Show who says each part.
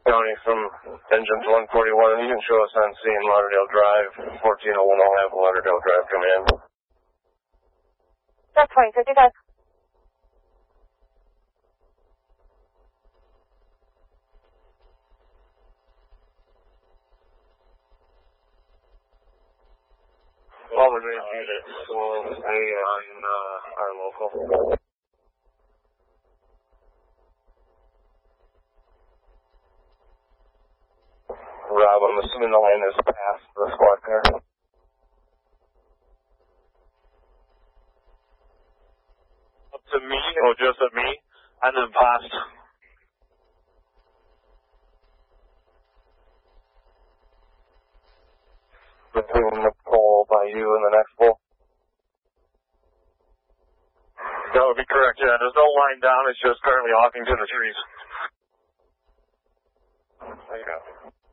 Speaker 1: County from Engines 141. You can show us on scene Lauderdale Drive, 1401 will have Lauderdale Drive come in.
Speaker 2: That's fine, 50 guys.
Speaker 1: Well, we're going to do that, so we'll stay on our local. Rob, I'm assuming the line is past the squad car.
Speaker 3: Up to me, or just at me, and then past.
Speaker 1: Between the pole by you and the next pole?
Speaker 3: That would be correct, yeah. There's no line down, it's just currently off into the trees.
Speaker 1: There you go.